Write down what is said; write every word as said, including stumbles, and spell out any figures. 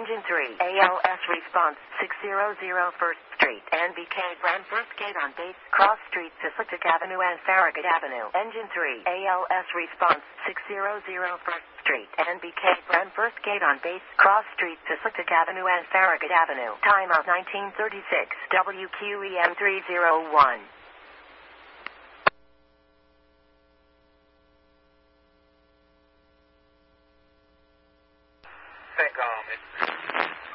Engine three, A L S response, six hundred First Street, N B K Brand first gate on base, Cross Street, Pacific Avenue and Farragut Avenue. Engine three, A L S response, six hundred First Street, N B K Brand first gate on base, Cross Street, Pacific Avenue and Farragut Avenue. Time of nineteen thirty-six, W Q E M three oh one. Think on it.